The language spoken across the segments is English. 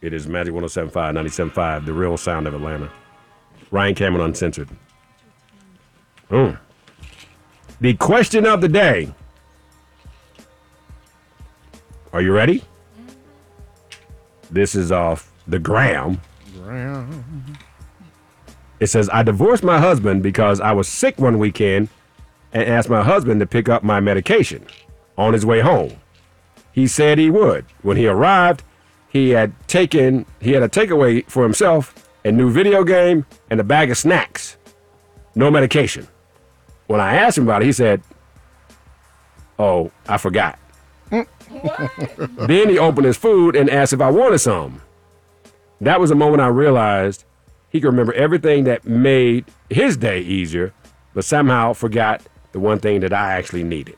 It is Magic 107.5, 97.5, the real sound of Atlanta. Ryan Cameron Uncensored. The question of the day. Are you ready? This is off the gram. It says, I divorced my husband because I was sick one weekend and asked my husband to pick up my medication on his way home. He said he would. When he arrived, he had a takeaway for himself, a new video game, and a bag of snacks. No medication. When I asked him about it, he said, oh, I forgot. Then he opened his food and asked if I wanted some. That was the moment I realized he could remember everything that made his day easier, but somehow forgot the one thing that I actually needed.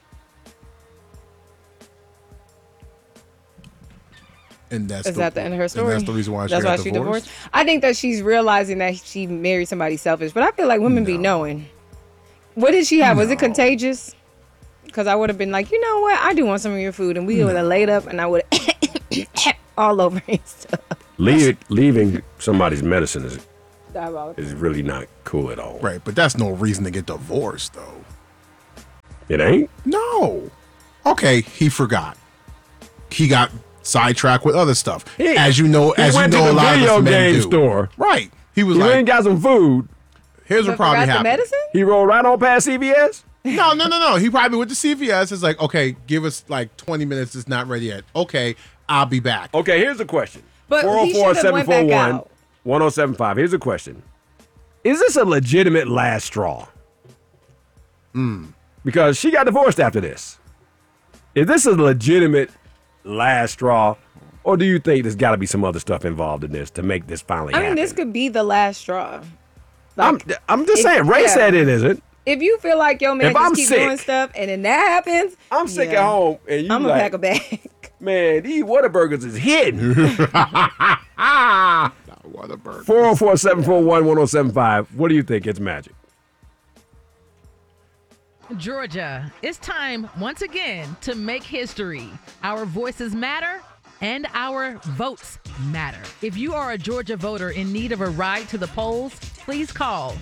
And Is that the end of her story? And that's the reason why she divorced. I think that she's realizing that she married somebody selfish, but I feel like women be knowing. What did she have? Was it contagious? Because I would have been like, you know what? I do want some of your food, and we would have laid up, and I would have all over and stuff. Leaving somebody's medicine is really not cool at all. Right, but that's no reason to get divorced, though. It ain't? No. Okay, he forgot. He got sidetracked with other stuff. As you know, a lot of us men do. Store. Right. He was he like, went and got some food. Here's what probably happened. Medicine? He rolled right on past CVS? No. He probably went to CVS. It's like, okay, give us like 20 minutes. It's not ready yet. Okay, I'll be back. Okay, here's the question. But 404-741-1075. 1075. Here's the question. Is this a legitimate last straw? Because she got divorced after this. Is this a legitimate last straw? Or do you think there's got to be some other stuff involved in this to make this finally happen? I mean, this could be the last straw. Like, I'm just saying. Ray said it isn't. If you feel like your man just keep doing stuff and then that happens, I'm sick at home and you I'm gonna pack a bag. Man, these Whataburgers is hidden. Whataburgers. 404-741-1075. What do you think? It's magic. Georgia, it's time once again to make history. Our voices matter and our votes matter. If you are a Georgia voter in need of a ride to the polls, please call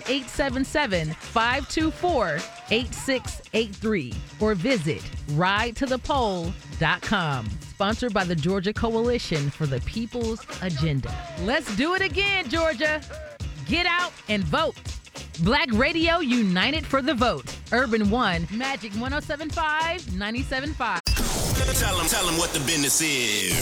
1-877-524-8683 or visit ridetothepoll.com. Sponsored by the Georgia Coalition for the People's Agenda. Let's do it again, Georgia. Get out and vote. Black Radio United for the Vote. Urban One, Magic 107.5, 97.5. Tell them what the business is.